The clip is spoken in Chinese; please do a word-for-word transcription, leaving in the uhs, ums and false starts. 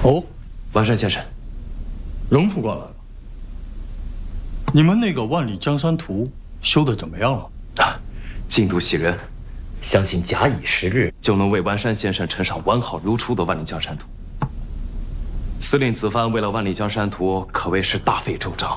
哦， 完山先生， 荣副官来了。你们那个万里江山图修的怎么样了？ 啊，进度喜人， 相信假以时日， 就能为完山先生呈上完好如初的万里江山图。司令此番为了万里江山图，可谓是大费周章。